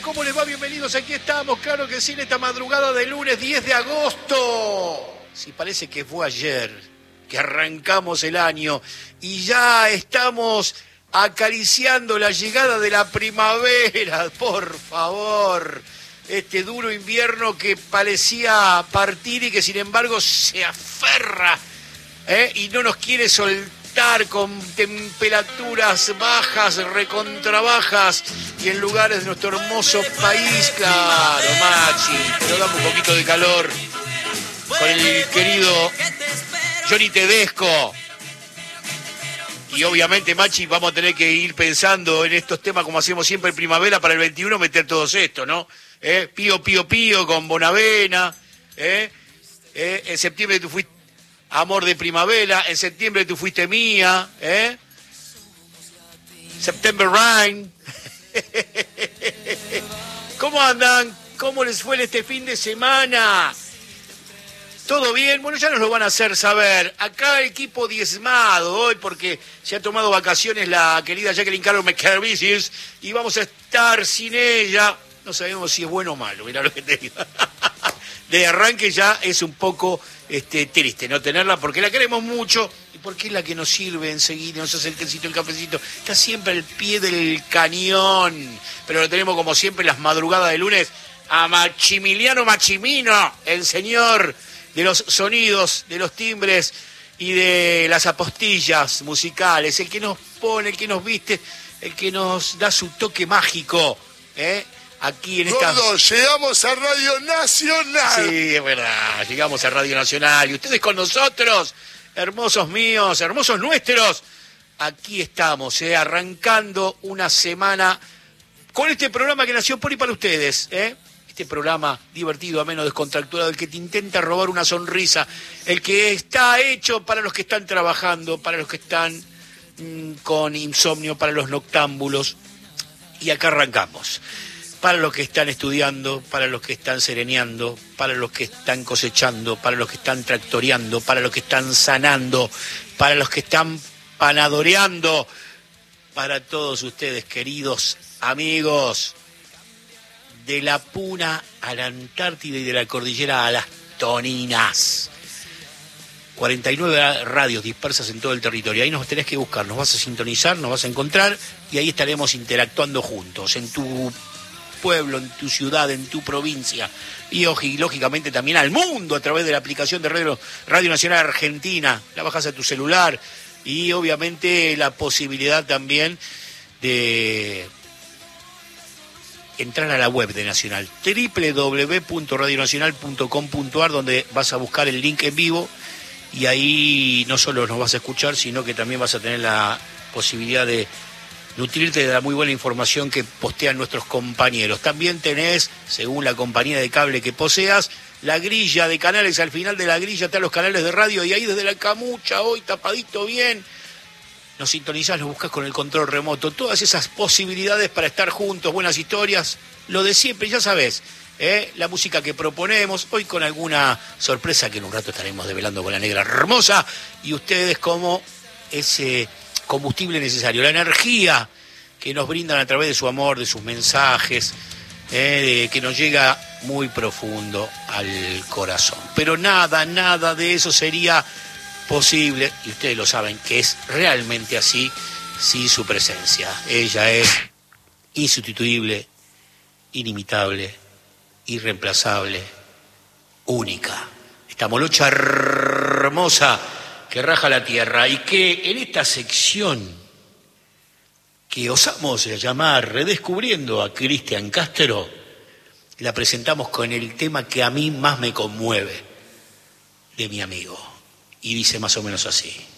¿cómo les va? Bienvenidos, aquí estamos, claro que sí, en esta madrugada de lunes 10 de agosto. Sí, parece que fue ayer que arrancamos el año y ya estamos acariciando la llegada de la primavera, por favor. Este duro invierno que parecía partir y que sin embargo se aferra y no nos quiere soltar con temperaturas bajas, recontrabajas y en lugares de nuestro hermoso país. Claro, Machi, pero dame un poquito de calor con el querido Johnny Tedesco. Y obviamente, Machi, vamos a tener que ir pensando en estos temas como hacemos siempre en primavera para el 21, meter todos estos, ¿no? Pío, pío, pío con Bonavena. En septiembre tú fuiste amor de primavera. En septiembre tú fuiste mía. September Rain. ¿Cómo andan? ¿Cómo les fue este fin de semana? ¿Todo bien? Bueno, ya nos lo van a hacer saber. Acá el equipo diezmado hoy porque se ha tomado vacaciones la querida Jacqueline Carol McCarvicius y vamos a estar sin ella. No sabemos si es bueno o malo, mirá lo que te digo. De arranque ya es un poco triste no tenerla porque la queremos mucho y porque es la que nos sirve enseguida, nos hace el quesito, el cafecito. Está siempre al pie del cañón. Pero lo tenemos como siempre las madrugadas de lunes a Maximiliano Machimino, el señor de los sonidos, de los timbres y de las apostillas musicales, el que nos pone, el que nos viste, el que nos da su toque mágico, aquí en esta... Gordo, llegamos a Radio Nacional. Sí, es verdad, llegamos a Radio Nacional y ustedes con nosotros, hermosos míos, hermosos nuestros, aquí estamos, arrancando una semana con este programa que nació por y para ustedes, Este programa divertido, ameno, descontracturado, el que te intenta robar una sonrisa, el que está hecho para los que están trabajando, para los que están con insomnio, para los noctámbulos. Y acá arrancamos. Para los que están estudiando, para los que están sereneando, para los que están cosechando, para los que están tractoreando, para los que están sanando, para los que están panadoreando, para todos ustedes, queridos amigos. De la Puna a la Antártida y de la cordillera a las Toninas. 49 radios dispersas en todo el territorio. Ahí nos tenés que buscar, nos vas a sintonizar, nos vas a encontrar y ahí estaremos interactuando juntos, en tu pueblo, en tu ciudad, en tu provincia y lógicamente también al mundo a través de la aplicación de Radio Nacional Argentina. La bajas a tu celular y obviamente la posibilidad también de entrar a la web de Nacional, www.radionacional.com.ar, donde vas a buscar el link en vivo y ahí no solo nos vas a escuchar, sino que también vas a tener la posibilidad de nutrirte de la muy buena información que postean nuestros compañeros. También tenés, según la compañía de cable que poseas, la grilla de canales. Al final de la grilla están los canales de radio y ahí desde la camucha, hoy tapadito bien, nos sintonizás, nos buscas con el control remoto, todas esas posibilidades para estar juntos, buenas historias, lo de siempre, ya sabés, la música que proponemos, hoy con alguna sorpresa que en un rato estaremos develando con la negra hermosa, y ustedes como ese combustible necesario, la energía que nos brindan a través de su amor, de sus mensajes, que nos llega muy profundo al corazón. Pero nada de eso sería posible, y ustedes lo saben, que es realmente así, sin su presencia. Ella es insustituible, inimitable, irreemplazable, única. Esta molocha hermosa que raja la tierra y que en esta sección que osamos llamar Redescubriendo a Cristian Castro, la presentamos con el tema que a mí más me conmueve de mi amigo. Y dice más o menos así.